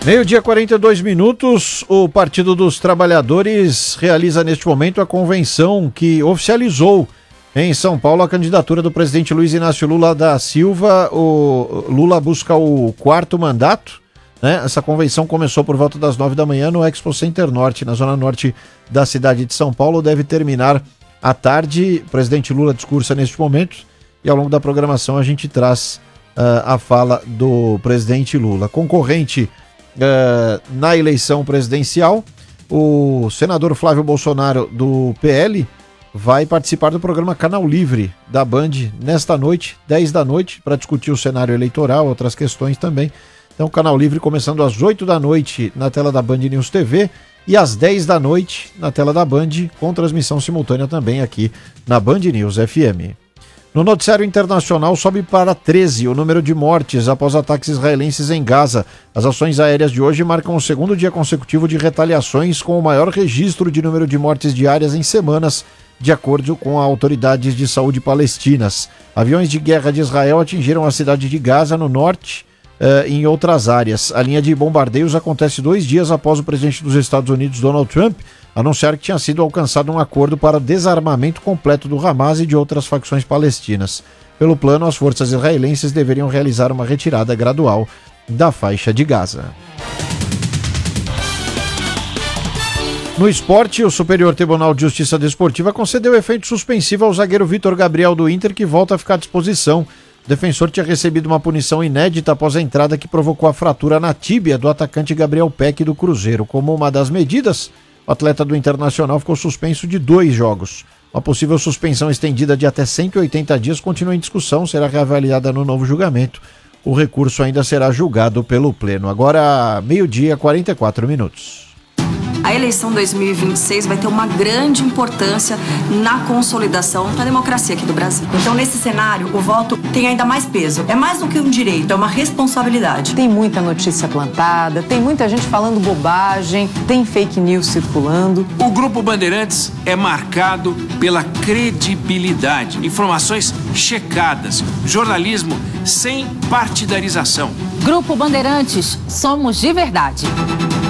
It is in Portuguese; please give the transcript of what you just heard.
Meio-dia, 42 minutos, o Partido dos Trabalhadores realiza neste momento a convenção que oficializou em São Paulo a candidatura do presidente Luiz Inácio Lula da Silva. O Lula busca o 4º mandato, né? Essa convenção começou por volta das 9 da manhã no Expo Center Norte, na zona norte da cidade de São Paulo. Deve terminar à tarde. O presidente Lula discursa neste momento e ao longo da programação a gente traz a fala do presidente Lula. Concorrente na eleição presidencial, o senador Flávio Bolsonaro do PL vai participar do programa Canal Livre da Band nesta noite, 10 da noite, para discutir o cenário eleitoral, outras questões também. Então, Canal Livre começando às 8 da noite na tela da Band News TV e às 10 da noite na tela da Band, com transmissão simultânea também aqui na Band News FM. No noticiário internacional, sobe para 13 o número de mortes após ataques israelenses em Gaza. As ações aéreas de hoje marcam o segundo dia consecutivo de retaliações, com o maior registro de número de mortes diárias em semanas, de acordo com autoridades de saúde palestinas. Aviões de guerra de Israel atingiram a cidade de Gaza, no norte, e em outras áreas. A linha de bombardeios acontece 2 dias após o presidente dos Estados Unidos, Donald Trump, anunciar que tinha sido alcançado um acordo para o desarmamento completo do Hamas e de outras facções palestinas. Pelo plano, as forças israelenses deveriam realizar uma retirada gradual da faixa de Gaza. No esporte, o Superior Tribunal de Justiça Desportiva concedeu efeito suspensivo ao zagueiro Vitor Gabriel do Inter, que volta a ficar à disposição. O defensor tinha recebido uma punição inédita após a entrada que provocou a fratura na tíbia do atacante Gabriel Peck do Cruzeiro. Como uma das medidas, o atleta do Internacional ficou suspenso de 2 jogos. Uma possível suspensão estendida de até 180 dias continua em discussão, será reavaliada no novo julgamento. O recurso ainda será julgado pelo Pleno. Agora, meio-dia, 44 minutos. A eleição 2026 vai ter uma grande importância na consolidação da democracia aqui do Brasil. Então, nesse cenário, o voto tem ainda mais peso. É mais do que um direito, é uma responsabilidade. Tem muita notícia plantada, tem muita gente falando bobagem, tem fake news circulando. O Grupo Bandeirantes é marcado pela credibilidade, informações checadas, jornalismo sem partidarização. Grupo Bandeirantes, somos de verdade.